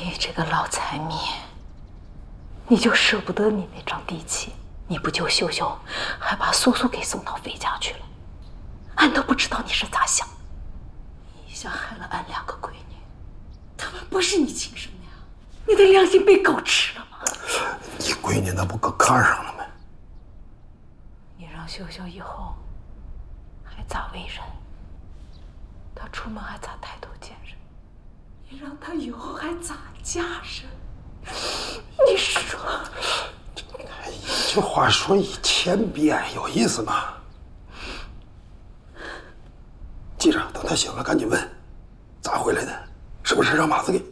你这个老财迷，你就舍不得你那张地契，你不救秀秀，还把苏苏给送到飞家去了。俺都不知道你是咋想的，你一下害了俺2个闺女，她们不是你亲生的呀，你的良心被狗吃了吗？ 你闺女那不搁炕上了吗？ 你让秀秀以后还咋为人？她出门还咋抬头见人？你让她以后还咋嫁人？你说， 一句话说1000遍，有意思吗？记着，等他醒了赶紧问，咋回来的？是不是让马子给？